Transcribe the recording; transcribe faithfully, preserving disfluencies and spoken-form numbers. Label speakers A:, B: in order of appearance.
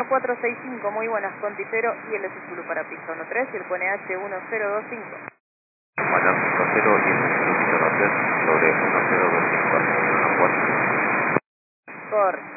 A: uno cuatro seis cinco, muy buenas, Conticero y el S Zulu para pista uno tres y el Q N H uno cero dos cinco.
B: Mañana cinco cero y el S Zulu uno tres sobre uno cero dos cinco, uno cuatro.
A: Correcto.